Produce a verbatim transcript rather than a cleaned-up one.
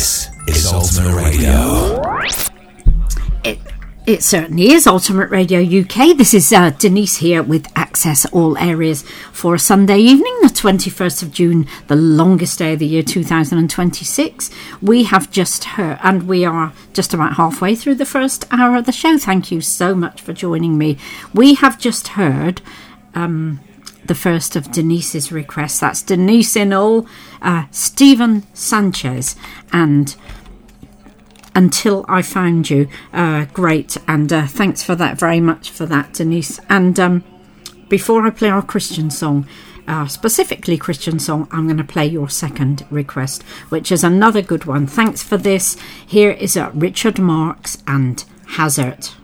This is Ultimate Radio. It, it certainly is Ultimate Radio U K. This is uh, Denise here with Access All Areas for a Sunday evening, the twenty-first of June, the longest day of the year two thousand twenty-six. We have just heard, and we are just about halfway through the first hour of the show. Thank you so much for joining me. We have just heard um, the first of Denise's requests. That's Denise Inall, uh, Stephen Sanchez, and Until I Found You. Uh, great, and uh, thanks for that very much for that, Denise. And um, before I play our Christian song, uh, specifically Christian song, I'm going to play your second request, which is another good one. Thanks for this. Here is uh, Richard Marx and Hazard.